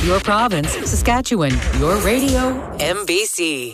your province, Saskatchewan. Your radio, MBC.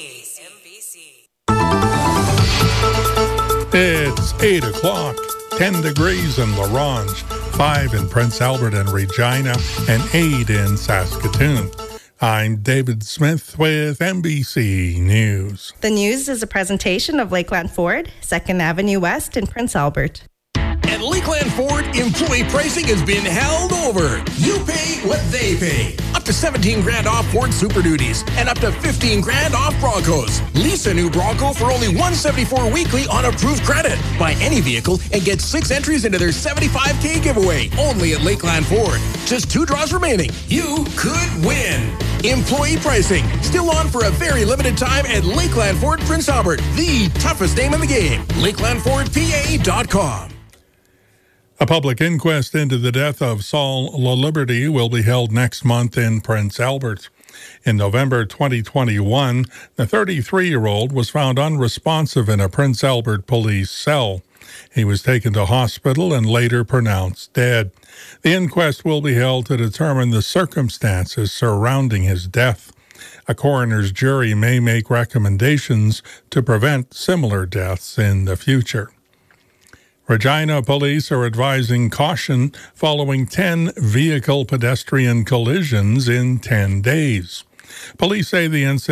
It's 8 o'clock, 10 degrees in La Ronge, 5 in Prince Albert and Regina, and 8 in Saskatoon. I'm David Smith with MBC News. The news is a presentation of Lakeland Ford, 2nd Avenue West in Prince Albert. At Lakeland Ford, employee pricing has been held over. You pay what they pay. Up to 17 grand off Ford Super Duties and up to 15 grand off Broncos. Lease a new Bronco for only $174 weekly on approved credit. Buy any vehicle and get 6 entries into their $75K giveaway. Only at Lakeland Ford. Just 2 draws remaining. You could win. Employee pricing still on for a very limited time at Lakeland Ford Prince Albert, the toughest name in the game. LakelandFordPA.com. A public inquest into the death of Saul LaLiberty will be held next month in Prince Albert. In November 2021, the 33-year-old was found unresponsive in a Prince Albert police cell. He was taken to hospital and later pronounced dead. The inquest will be held to determine the circumstances surrounding his death. A coroner's jury may make recommendations to prevent similar deaths in the future. Regina police are advising caution following 10 vehicle pedestrian collisions in 10 days. Police say the incident